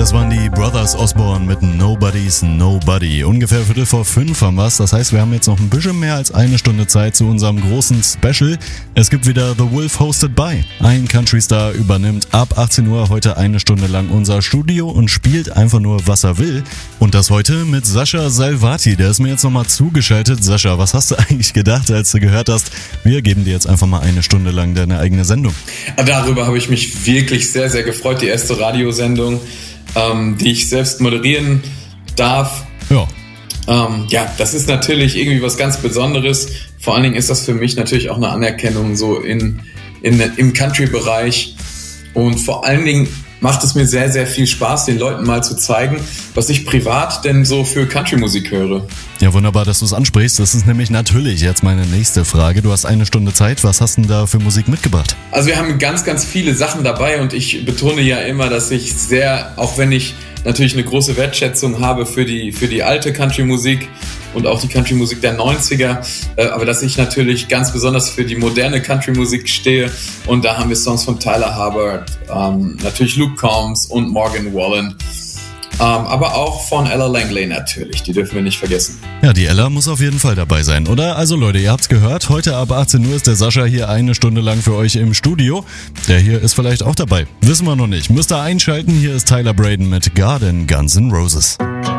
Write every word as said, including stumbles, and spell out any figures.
Das waren die Brothers Osborne mit Nobody's Nobody. Ungefähr Viertel vor fünf haben wir's. Das heißt, wir haben jetzt noch ein bisschen mehr als eine Stunde Zeit zu unserem großen Special. Es gibt wieder The Wolf Hosted By. Ein Country-Star übernimmt ab achtzehn Uhr heute eine Stunde lang unser Studio und spielt einfach nur, was er will. Und das heute mit Sascha Salvati. Der ist mir jetzt nochmal zugeschaltet. Sascha, was hast du eigentlich gedacht, als du gehört hast, wir geben dir jetzt einfach mal eine Stunde lang deine eigene Sendung? Darüber habe ich mich wirklich sehr, sehr gefreut. Die erste Radiosendung, ähm, die ich selbst moderieren darf. Ja. Ähm, ja, das ist natürlich irgendwie was ganz Besonderes. Vor allen Dingen ist das für mich natürlich auch eine Anerkennung so in, in, im Country-Bereich. Und vor allen Dingen macht es mir sehr, sehr viel Spaß, den Leuten mal zu zeigen, was ich privat denn so für Country-Musik höre. Ja, wunderbar, dass du es ansprichst. Das ist nämlich natürlich jetzt meine nächste Frage. Du hast eine Stunde Zeit. Was hast du denn da für Musik mitgebracht? Also wir haben ganz, ganz viele Sachen dabei und ich betone ja immer, dass ich sehr, auch wenn ich natürlich eine große Wertschätzung habe für die, für die alte Country-Musik und auch die Country-Musik der neunziger, äh, aber dass ich natürlich ganz besonders für die moderne Country-Musik stehe und da haben wir Songs von Tyler Hubbard, ähm, natürlich Luke Combs und Morgan Wallen, ähm, aber auch von Ella Langley natürlich, die dürfen wir nicht vergessen. Ja, die Ella muss auf jeden Fall dabei sein, oder? Also Leute, ihr habt's gehört, heute ab achtzehn Uhr ist der Sascha hier eine Stunde lang für euch im Studio. Der hier ist vielleicht auch dabei, wissen wir noch nicht. Müsst ihr einschalten, hier ist Tyler Braden mit Garden Guns N' Roses.